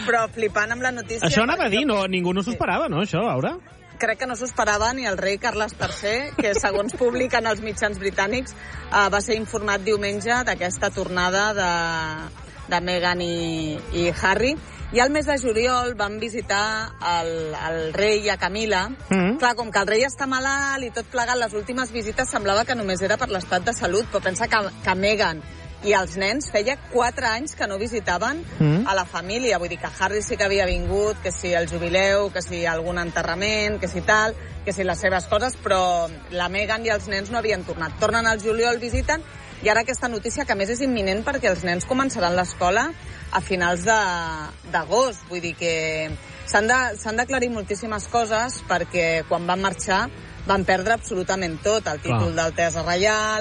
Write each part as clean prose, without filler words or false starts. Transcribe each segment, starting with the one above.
Però flipant amb la notícia... Això anava a dir, ningú no s'ho esperava, no, això, Aura? Crec que no s'ho esperava ni el rei Carles III, que segons publiquen els mitjans britànics va ser informat diumenge d'aquesta tornada de Meghan i Harry. I al mes de juliol van visitar el rei i a Camila. Clar, com que el rei està malalt i tot plegat, les últimes visites semblava que només era per l'estat de salut, però pensa que Meghan i els nens feia 4 anys que no visitaven a la família. Vull dir que Harry sí que havia vingut, que si el jubileu, que si algun enterrament, que si tal, que si les seves coses, però la Meghan i els nens no havien tornat. Tornen al juliol, visiten, i ara aquesta notícia, que a més és imminent perquè els nens començaran l'escola a finals d'agost. Vull dir que s'han d'aclarir moltíssimes coses perquè quan van marxar van perdre absolutament tot. El títol d'Altesa Reial,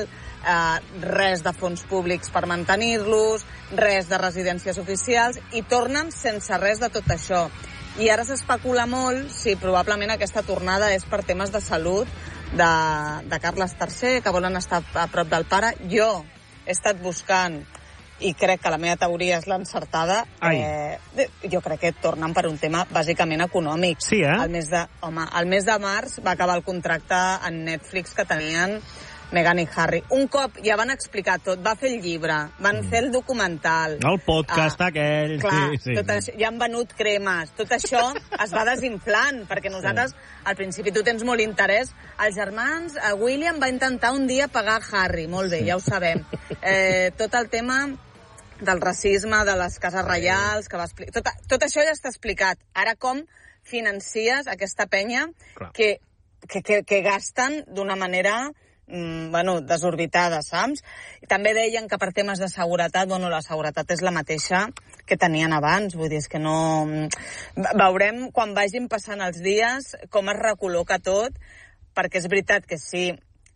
res de fons públics per mantenir-los, res de residències oficials, i tornen sense res de tot això. I ara s'especula molt si probablement aquesta tornada és per temes de salut de Carles III, que volen estar a prop del pare. Jo he estat buscant i crec que la meva teoria és l'encertada. Jo crec que tornen per un tema bàsicament econòmic. Sí, el mes de març va acabar el contracte en Netflix que tenien Meghan i Harry. Un cop ja van explicar tot, va fer el llibre, van fer el documental... El podcast aquell... Clar, tot això, ja han venut cremes. Tot això es va desinflant, perquè nosaltres, al principi, tu tens molt interès. Els germans, William va intentar un dia pagar Harry, molt bé, ja ho sabem. Tot el tema del racisme, de les cases reials, que va explicar... Tot això ja està explicat. Ara com financies aquesta penya que gasten d'una manera... desorbitada, saps? I també deien que per temes de seguretat, la seguretat és la mateixa que tenien abans, vull dir, és que no... Veurem, quan vagin passant els dies, com es recol·loca tot, perquè és veritat que sí,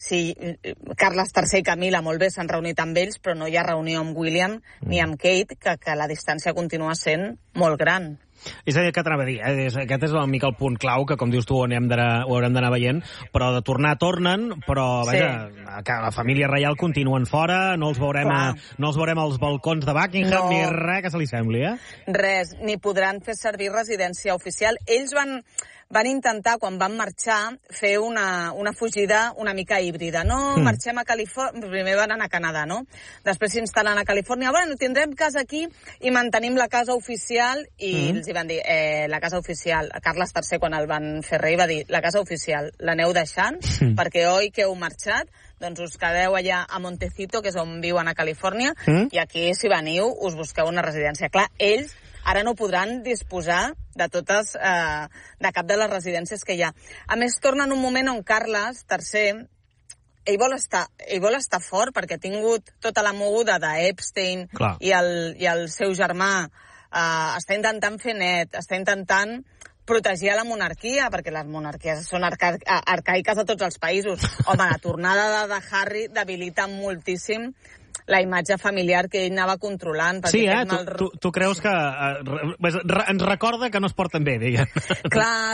Carles III i Camila molt bé s'han reunit amb ells, però no hi ha reunió amb William ni amb Kate, que la distància continua sent molt gran. És a dir, que t'anava a dir, aquest és una mica el punt clau, que com dius tu ho haurem d'anar veient, però de tornar tornen, però vaja, que la família reial continuen fora, no els veurem als balcons de Buckingham, ni res que se li sembli, Res, ni podran fer servir residència oficial. Ells van intentar, quan van marxar, fer una fugida una mica híbrida. No, marxem a Califòrnia... Primer van anar a Canadà, no? Després s'instal·len a Califòrnia. Bueno, tindrem casa aquí i mantenim la casa oficial. I els hi van dir, la casa oficial... Carles III, quan el van fer rei, va dir, la casa oficial l'aneu deixant, perquè que heu marxat, doncs us quedeu allà a Montecito, que és on viuen a Califòrnia, i aquí, si veniu, us busqueu una residència. Clar, ells ara no podran disposar de totes, de cap de les residències que hi ha. A més, torna en un moment on Carles III, ell vol estar fort, perquè ha tingut tota la moguda d'Epstein i el seu germà, està intentant fer net, està intentant protegir a la monarquia, perquè les monarquies són arcaiques a tots els països. Home, la tornada de Harry debilita moltíssim la imatge familiar que ell anava controlant. Sí, tu creus que... ens recorda que no es porten bé, diguem. Clar,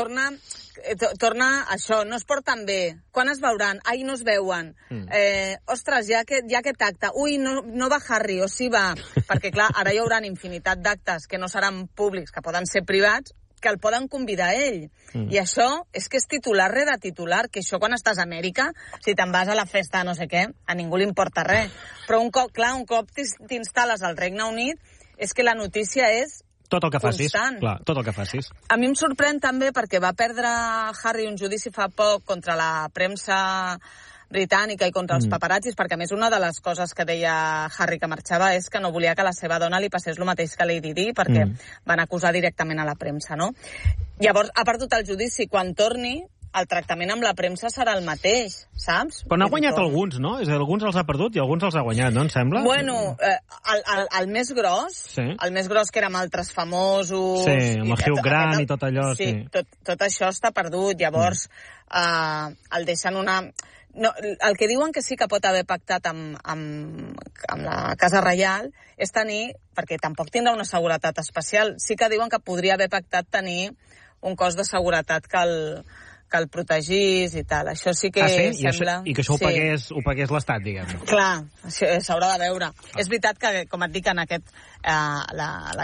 torna això, no es porten bé. Quan es veuran? Ai, no es veuen. Ostres, ja aquest acte. Ui, no va Harry, o sí va. Perquè, clar, ara hi haurà infinitat d'actes que no seran públics, que poden ser privats, que el poden convidar a ell. I això és que és titular rere titular, que això quan estàs a Amèrica, si te'n vas a la festa no sé què, a ningú li importa res. Però un cop t'instal·les al Regne Unit, és que la notícia és tot el que facis, constant. Clar, tot el que facis. A mi em sorprèn també perquè va perdre Harry un judici fa poc contra la premsa britànica i contra els paparazzis, perquè a més una de les coses que deia Harry que marxava és que no volia que la seva dona li passés el mateix que Lady Di, perquè van acusar directament a la premsa, no? Llavors, ha perdut el judici. Quan torni, el tractament amb la premsa serà el mateix, saps? Però n'ha guanyat alguns, no? És a dir, alguns els ha perdut i alguns els ha guanyat, no, em sembla? Bueno, el més gros, que era amb altres famosos... Sí, amb el Hugh Grant i tot allò, sí. Tot això està perdut, llavors el deixen una... No, el que diuen que sí que pot haver pactat amb la Casa Reial és tenir, perquè tampoc tindrà una seguretat especial, sí que diuen que podria haver pactat tenir un cos de seguretat que el protegís i tal. Això sí que sembla... I que això ho pagués l'Estat, diguem. Clar, s'haurà de veure. És veritat que, com et dic, en aquest... la